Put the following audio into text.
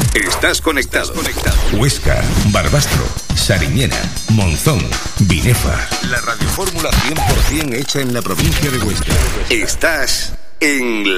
Estás conectado. Huesca, Barbastro, Sariñena, Monzón, Binefa. La radiofórmula 100% hecha en la provincia de Huesca. Estás en